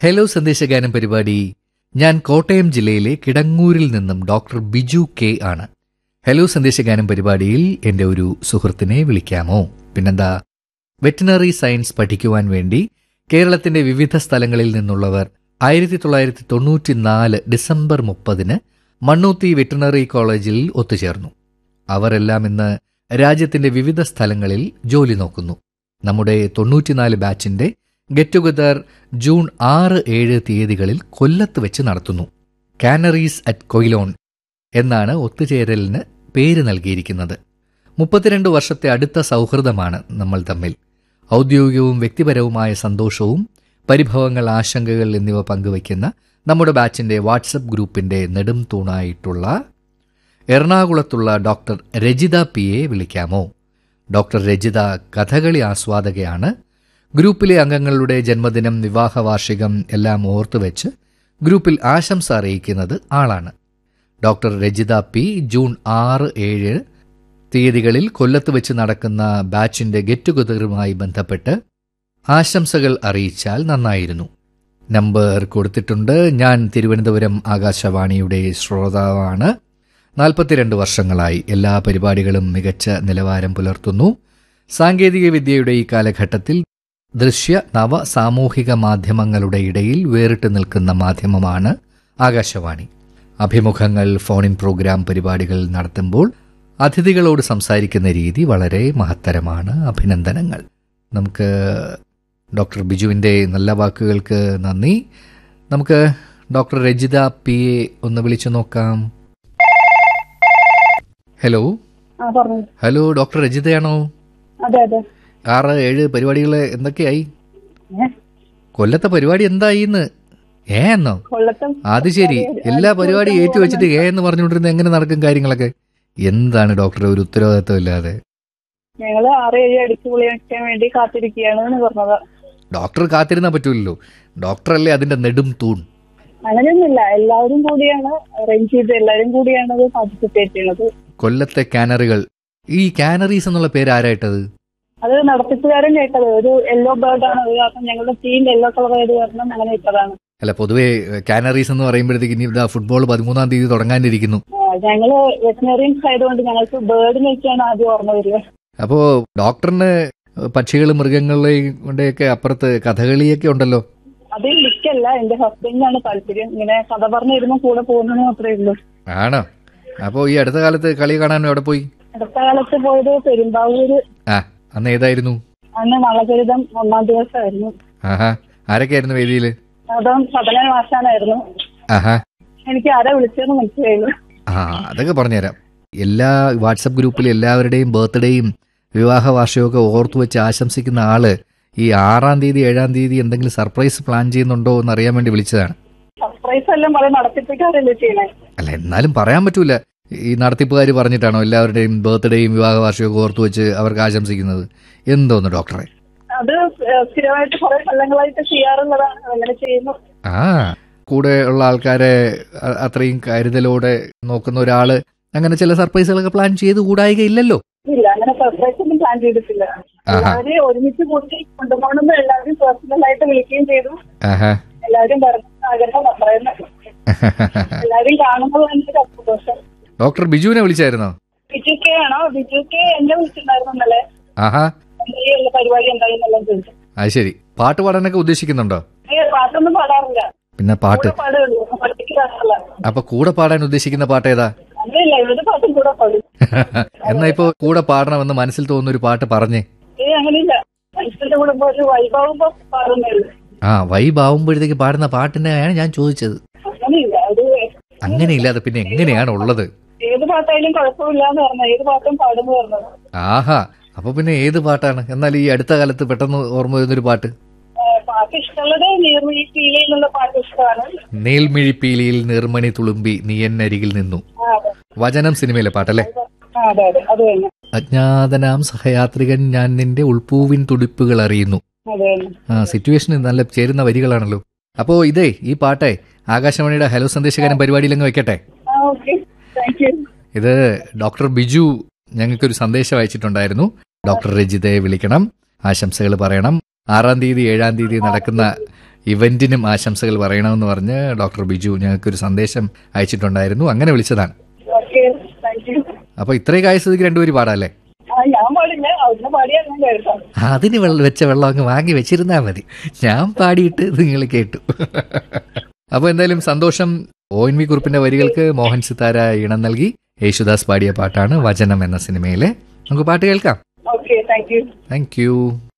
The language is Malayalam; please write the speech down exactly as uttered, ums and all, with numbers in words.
ഹലോ സന്ദേശഗാനം പരിപാടി. ഞാൻ കോട്ടയം ജില്ലയിലെ കിടങ്ങൂരിൽ നിന്നും ഡോക്ടർ ബിജു കെ ആണ്. ഹലോ സന്ദേശഗാനം പരിപാടിയിൽ എൻ്റെ ഒരു സുഹൃത്തിനെ വിളിക്കാമോ? പിന്നെന്താ, വെറ്റിനറി സയൻസ് പഠിക്കുവാൻ വേണ്ടി കേരളത്തിന്റെ വിവിധ സ്ഥലങ്ങളിൽ നിന്നുള്ളവർ ആയിരത്തി തൊള്ളായിരത്തി തൊണ്ണൂറ്റി നാല് ഡിസംബർ മുപ്പതിന് മണ്ണൂത്തി വെറ്റിനറി കോളേജിൽ ഒത്തുചേർന്നു. അവരെല്ലാം ഇന്ന് രാജ്യത്തിന്റെ വിവിധ സ്ഥലങ്ങളിൽ ജോലി നോക്കുന്നു. നമ്മുടെ തൊണ്ണൂറ്റിനാല് ബാച്ചിന്റെ ഗെറ്റ് ടുഗദർ ജൂൺ ആറ് ഏഴ് തീയതികളിൽ കൊല്ലത്ത് വെച്ച് നടത്തുന്നു. കാനറീസ് അറ്റ് കൊയിലോൺ എന്നാണ് ഒത്തുചേരലിന് പേര് നൽകിയിരിക്കുന്നത്. മുപ്പത്തിരണ്ട് വർഷത്തെ അടുത്ത സൗഹൃദമാണ് നമ്മൾ തമ്മിൽ. ഔദ്യോഗികവും വ്യക്തിപരവുമായ സന്തോഷവും പരിഭവങ്ങൾ, ആശങ്കകൾ എന്നിവ പങ്കുവയ്ക്കുന്ന നമ്മുടെ ബാച്ചിന്റെ വാട്സപ്പ് ഗ്രൂപ്പിന്റെ നെടും തൂണായിട്ടുള്ള എറണാകുളത്തുള്ള doctor Rajitha P A വിളിക്കാമോ? Doctor Rajitha Kathakali ആസ്വാദകയാണ്. ഗ്രൂപ്പിലെ അംഗങ്ങളുടെ ജന്മദിനം, വിവാഹ വാർഷികം എല്ലാം ഓർത്തുവെച്ച് ഗ്രൂപ്പിൽ ആശംസ അറിയിക്കുന്നത് ആളാണ്. ഡോക്ടർ രജിത പി ജൂൺ ആറ് ഏഴ് തീയതികളിൽ കൊല്ലത്ത് വെച്ച് നടക്കുന്ന ബാച്ചിന്റെ ഗെറ്റ് ടുഗദറുമായി ബന്ധപ്പെട്ട് ആശംസകൾ അറിയിച്ചാൽ നന്നായിരുന്നു. നമ്പർ കൊടുത്തിട്ടുണ്ട്. ഞാൻ തിരുവനന്തപുരം ആകാശവാണിയുടെ ശ്രോതാവാണ്. നാൽപ്പത്തിരണ്ട് വർഷങ്ങളായി എല്ലാ പരിപാടികളും മികച്ച നിലവാരം പുലർത്തുന്നു. സാങ്കേതിക വിദ്യയുടെ ഈ കാലഘട്ടത്തിൽ ദൃശ്യ നവ സാമൂഹിക മാധ്യമങ്ങളുടെ ഇടയിൽ വേറിട്ട് നിൽക്കുന്ന മാധ്യമമാണ് ആകാശവാണി. അഭിമുഖങ്ങൾ, ഫോണിൻ പ്രോഗ്രാം പരിപാടികൾ നടത്തുമ്പോൾ അതിഥികളോട് സംസാരിക്കുന്ന രീതി വളരെ മഹത്തരമാണ്. അഭിനന്ദനങ്ങൾ. നമുക്ക് ഡോക്ടർ ബിജുവിൻ്റെ നല്ല വാക്കുകൾക്ക് നന്ദി. നമുക്ക് ഡോക്ടർ രജിത പി എ ഒന്ന് വിളിച്ചു നോക്കാം. Hello hello doctor രജിതയാണോ? ആറ് ഏഴ് പരിപാടികൾ എന്തൊക്കെയായി? കൊല്ലത്തെ പരിപാടി എന്തായിന്ന്? ഏ എന്നോ? അത് ശരി, എല്ലാ പരിപാടിയും ഏറ്റുവെച്ചിട്ട് ഏ എന്ന് പറഞ്ഞുകൊണ്ടിരുന്ന എങ്ങനെ നടക്കും കാര്യങ്ങളൊക്കെ? എന്താണ് ഡോക്ടറെ ഒരു ഉത്തരവാദിത്വം ഇല്ലാതെ? ഞങ്ങള് ആറ് ഏഴ് അടിച്ചു പൊളിയാക്കാൻ വേണ്ടി കാത്തിരിക്കുകയാണ് പറഞ്ഞത്. ഡോക്ടർ കാത്തിരുന്നാ പറ്റൂലല്ലോ, ഡോക്ടറല്ലേ അതിന്റെ നെടും തൂൺ. അങ്ങനെയൊന്നുമില്ല, എല്ലാവരും കൂടിയാണ് അറേഞ്ച് ചെയ്ത്, എല്ലാവരും കൂടിയാണ് അത് പാർട്ടിസിപ്പേറ്റ് ചെയ്യുന്നത്. കൊല്ലത്തെ കാനറികൾ, ഈ കാനറീസ് എന്നുള്ള പേര് ആരായിട്ടത്? അത് നടത്തിപ്പുകാരൻ കേട്ടത്. ഒരു യെല്ലോ ബേർഡ് ആണ് അത്, കാരണം ഞങ്ങളുടെ ടീം യെല്ലോ കളർ ആയത് കാരണം അങ്ങനെ ഇട്ടതാണ്. അല്ല, പൊതുവെ കാനറീസ് എന്ന് പറയുമ്പോഴത്തേക്ക് ഇനി ഇവിടെ ഫുട്ബോൾ പതിമൂന്നാം തീയതി തുടങ്ങാനിരിക്കുന്നു. ഞങ്ങള് വെറ്റിനറിയൻസ് ആയതുകൊണ്ട് ഞങ്ങൾക്ക് ബേർഡിനൊക്കെയാണ് ആദ്യം ഓർമ്മ വരിക. അപ്പോ ഡോക്ടറിന് പക്ഷികളും മൃഗങ്ങളെയും കൊണ്ടൊക്കെ അപ്പുറത്ത് കഥകളിയൊക്കെ ഉണ്ടല്ലോ. അത് എനിക്കല്ല, എന്റെ ഹസ്ബൻഡിനാണ് താല്പര്യം. ഇങ്ങനെ കഥ പറഞ്ഞിരുന്നു കൂടെ പോകുന്നത് മാത്രമേ ഉള്ളൂ. ആണോ? അപ്പോ ഈ അടുത്ത കാലത്ത് കളി കാണാൻ എവിടെ പോയി? അടുത്ത കാലത്ത് പോയത് പെരുമ്പാവൂര്. ആ, അന്ന് ഏതായിരുന്നു? അന്ന് നളചരിതം ഒന്നാം ദിവസമായിരുന്നു. ആഹാ, ആരൊക്കെയായിരുന്നു വേദിയില്? അതും സദന മാഷാനായിരുന്നു. ആഹാ, എനിക്ക് ആരാ വിളിച്ചതെന്ന് മനസ്സിലായില്ല. ആ അതൊക്കെ പറഞ്ഞുതരാം. എല്ലാ വാട്സപ്പ് ഗ്രൂപ്പിൽ എല്ലാവരുടെയും ബർത്ത്ഡേയും വിവാഹ വാർഷികമൊക്കെ ഓർത്തു വെച്ച് ആശംസിക്കുന്ന ആള് ഈ ആറാം തീയതി ഏഴാം തീയതി എന്തെങ്കിലും സർപ്രൈസ് പ്ലാൻ ചെയ്യുന്നുണ്ടോ എന്ന് അറിയാൻ വേണ്ടി വിളിച്ചതാണ്. സർപ്രൈസ് എല്ലാം പറയാൻ നടത്തിപ്പിക്കാരല്ലേ ചെയ്യണേ? അല്ല, എന്നാലും പറയാൻ പറ്റൂല. ഈ നടത്തിപ്പുകാർ പറഞ്ഞിട്ടാണോ എല്ലാവരുടെയും ബർത്ത്ഡേയും വിവാഹ വാർഷികമൊക്കെ ഓർത്തു വെച്ച് അവർക്ക് ആശംസിക്കുന്നത്? എന്തോന്ന് ഡോക്ടറെ? അത് സ്ഥിരമായിട്ട് കുറെ കൊല്ലങ്ങളായിട്ട് ചെയ്യാറുള്ളതാണ്, അങ്ങനെ ചെയ്യുന്നു. ആ, കൂടെ ഉള്ള ആൾക്കാരെ അത്രയും കരുതലോടെ നോക്കുന്ന ഒരാള് അങ്ങനെ ചില സർപ്രൈസുകളൊക്കെ പ്ലാൻ ചെയ്ത് കൂടായികയില്ലല്ലോ. ഇല്ല, അങ്ങനെ സർപ്രൈസ് ഒന്നും പ്ലാൻ ചെയ്തിട്ടില്ല. എല്ലാവരും ഒരുമിച്ച് കൂട്ടി കൊണ്ടുപോകണമെന്ന് എല്ലാവരും പേഴ്സണലായിട്ട് വിളിക്കുകയും ചെയ്തു. എല്ലാവരും പറഞ്ഞ ആഗ്രഹം പറയുന്നത് എല്ലാവരും കാണുമ്പോൾ ഭയങ്കര സന്തോഷം. ഡോക്ടർ ബിജുവിനെ വിളിച്ചായിരുന്നോ? ബിജു കെ ആണോ? ബിജു കെ എന്നെ വിളിച്ചിട്ടുണ്ടായിരുന്നു ഇന്നലെ. ആഹാ, പരിപാടി എന്തായെന്നെല്ലാം ചോദിച്ചു. അത് ശരി. പാട്ട് പാടാനൊക്കെ ഉദ്ദേശിക്കുന്നുണ്ടോ? പാട്ടൊന്നും പാടാറില്ല. പിന്നെ പാട്ട് അപ്പൊ കൂടെ പാടാൻ ഉദ്ദേശിക്കുന്ന പാട്ട് ഏതാ? അങ്ങനെയല്ല, ഏത് പാട്ടും കൂടെ പാടും. എന്നാ ഇപ്പൊ കൂടെ പാടണമെന്ന് മനസ്സിൽ തോന്നുന്ന ഒരു പാട്ട് പറഞ്ഞേ. ഏ അങ്ങനെയില്ല, മനസ്സിന്റെ കൂടെ ഒരു വൈബാവുമ്പോ പാടുന്നേ. ആ, വൈബാവുമ്പോഴത്തേക്ക് പാടുന്ന പാട്ടിനെയാണ് ഞാൻ ചോദിച്ചത്. അങ്ങനെയില്ല, അത് അങ്ങനെയില്ലാതെ പിന്നെ എങ്ങനെയാണ് ഉള്ളത്? ഏത് പാട്ടായാലും കുഴപ്പമില്ലാന്ന് പറഞ്ഞ, ഏത് പാട്ടും പാടുന്നു പറഞ്ഞത്. ആഹാ, അപ്പൊ പിന്നെ ഏത് പാട്ടാണ്? എന്നാൽ ഈ അടുത്ത കാലത്ത് പെട്ടെന്ന് ഓർമ്മ വരുന്നൊരു പാട്ട്. പാട്ട് ഇഷ്ടമുള്ളത് നീർമിഴി പീലിയിലുള്ള പാട്ട് ഇഷ്ടമാണ്. നീൽമിഴിപ്പീലിയിൽ നീർമണി തുളുമ്പി നീ എന്നരികിൽ നിന്നു. വചനം സിനിമയിലെ പാട്ടല്ലേ? അജ്ഞാതനാം സഹയാത്രികൻ ഞാൻ നിന്റെ ഉൾപ്പൂവിൻ തുടിപ്പുകൾ അറിയുന്നു. ആ, സിറ്റുവേഷന് നല്ല ചേരുന്ന വരികളാണല്ലോ. അപ്പോ ഇതേ ഈ പാട്ടേ ആകാശവാണിയുടെ ഹലോ സന്ദേശകാരൻ പരിപാടിയിലങ്ങ് വെക്കട്ടെ. ഇത് ഡോക്ടർ ബിജു ഞങ്ങൾക്കൊരു സന്ദേശം അയച്ചിട്ടുണ്ടായിരുന്നു. ഡോക്ടർ രജിതയെ വിളിക്കണം, ആശംസകൾ പറയണം. ആറാം തീയതി ഏഴാം തീയതി നടക്കുന്ന ഇവന്റിനും ആശംസകൾ പറയണമെന്ന് പറഞ്ഞ് ഡോക്ടർ ബിജു ഞങ്ങൾക്കൊരു സന്ദേശം അയച്ചിട്ടുണ്ടായിരുന്നു. അങ്ങനെ വിളിച്ചതാണ്. Okay, thank you. അപ്പൊ ഇത്രയും കായസ്ഥിതിക്ക് രണ്ടുപേരും പാടാല്ലേ? ആ, ഞാൻ പാടില്ല, അവിടുന്ന് പാടിയാൽ ഞാൻ കേൾക്കാം. അതിന് വെള്ളം വെച്ച വെള്ളം അങ്ങ് വാങ്ങി വെച്ചിരുന്നാ മതി. ഞാൻ പാടിയിട്ട് നിങ്ങൾ കേട്ടു. അപ്പൊ എന്തായാലും സന്തോഷം. ഒ എൻ വി കുറുപ്പിന്റെ വരികൾക്ക് മോഹൻ സിത്താര ഈണം നൽകി യേശുദാസ് പാടിയ പാട്ടാണ് വചനം എന്ന സിനിമയിലെ. നമുക്ക് പാട്ട് കേൾക്കാം. Okay, thank you. Thank you.